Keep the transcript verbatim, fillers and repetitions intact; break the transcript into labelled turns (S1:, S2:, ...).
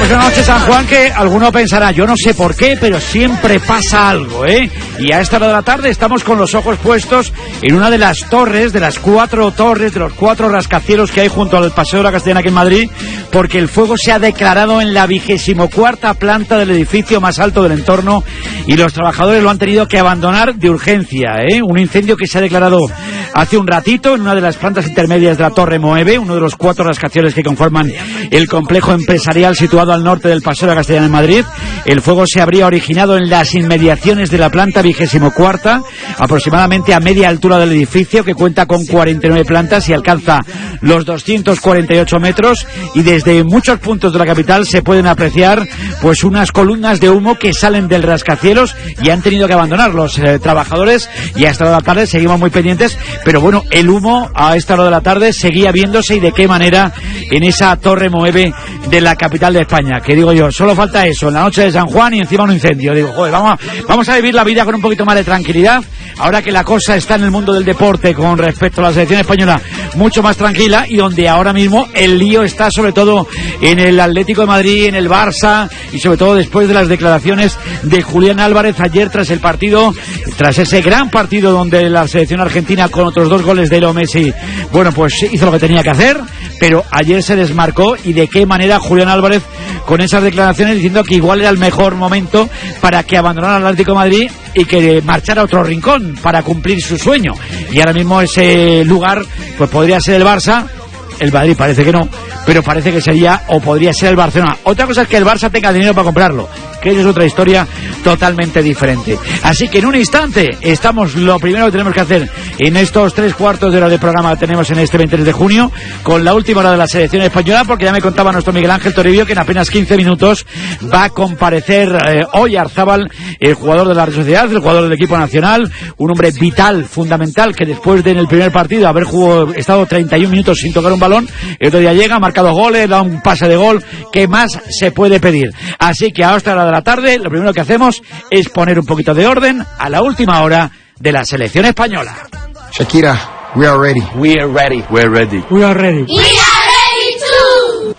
S1: Es una noche San Juan que alguno pensará, yo no sé por qué, pero siempre pasa algo, ¿eh? Y a esta hora de la tarde estamos con los ojos puestos en una de las torres, de las cuatro torres, de los cuatro rascacielos que hay junto al Paseo de la Castellana aquí en Madrid, porque el fuego se ha declarado en la vigésimo cuarta planta del edificio más alto del entorno y los trabajadores lo han tenido que abandonar de urgencia, ¿eh? Un incendio que se ha declarado hace un ratito en una de las plantas intermedias de la Torre Moeve, uno de los cuatro rascacielos que conforman el complejo empresarial situado al norte del Paseo de la Castellana en Madrid. El fuego se habría originado en las inmediaciones de la planta vigésimo cuarta, aproximadamente a media altura del edificio, que cuenta con cuarenta y nueve plantas y alcanza los doscientos cuarenta y ocho metros, y desde muchos puntos de la capital se pueden apreciar pues unas columnas de humo que salen del rascacielos y han tenido que abandonar los eh, trabajadores, y hasta la tarde seguimos muy pendientes, pero bueno, el humo a esta hora de la tarde seguía viéndose, y de qué manera en esa Torre Moeve de la capital de España, que digo yo, solo falta eso, en la noche de San Juan y encima un incendio. Digo, joder, vamos a, vamos a vivir la vida con un poquito más de tranquilidad, ahora que la cosa está en el mundo del deporte con respecto a la selección española mucho más tranquila, y donde ahora mismo el lío está sobre todo en el Atlético de Madrid, en el Barça, y sobre todo después de las declaraciones de Julián Álvarez ayer tras el partido, tras ese gran partido donde la selección argentina con otros dos goles de Leo Messi, bueno, pues hizo lo que tenía que hacer, pero ayer se desmarcó, y de qué manera Julián Álvarez con esas declaraciones diciendo que igual era el mejor momento para que abandonara el Atlético de Madrid y que marchara a otro rincón para cumplir su sueño, y ahora mismo ese lugar pues podría ser el Barça. El Madrid parece que no, pero parece que sería o podría ser el Barcelona. Otra cosa es que el Barça tenga dinero para comprarlo, que esa es otra historia totalmente diferente. Así que en un instante estamos, lo primero que tenemos que hacer en estos tres cuartos de hora de programa que tenemos en este veintitrés de junio, con la última hora de la selección española, porque ya me contaba nuestro Miguel Ángel Toribio que en apenas quince minutos va a comparecer eh, hoy Arzábal, el jugador de la Real Sociedad, el jugador del equipo nacional, un hombre vital, fundamental, que después de en el primer partido haber jugado, estado treinta y un minutos sin tocar un balón, el otro día llega, ha marcado goles, da un pase de gol, ¿qué más se puede pedir? Así que a esta hora de la tarde lo primero que hacemos es poner un poquito de orden a la última hora de la selección española.
S2: Shakira, we are ready.
S3: We are ready.
S4: We're ready.
S1: We are ready.
S5: We